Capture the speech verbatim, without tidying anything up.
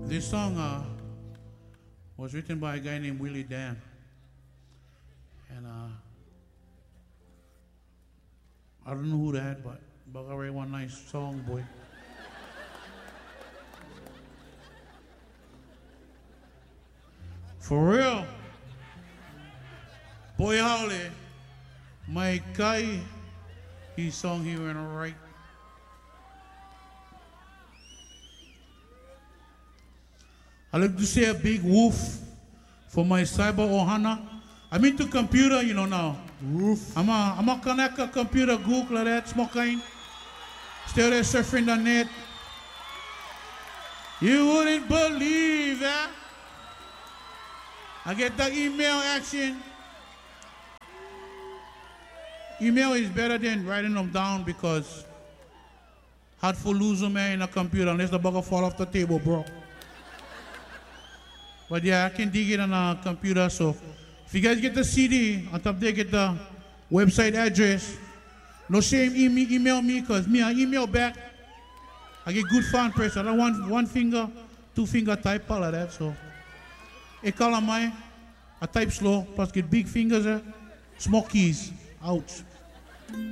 This song uh, was written by a guy named Willie Dan. And uh, I don't know who that, but Bugger Ray one nice song, boy. For real. Boy Holly, my guy, he song here in a right. I'd like to say a big woof for my cyber Ohana. I'm into computer, you know now. Woof. I'm a, I'm a connect a computer, Google that, small kind. Still there surfing the net. You wouldn't believe that. I get the email action. Email is better than writing them down because hard for lose them in a computer unless the bugger fall off the table, bro. But yeah, I can dig it on a computer, so if you guys get the C D, on top there get the website address. No shame, e email me, because me, I email back. I get good fan press. I don't want one finger, two finger type, all of that, so. I call on mine, I type slow, plus get big fingers, eh? Small keys, ouch.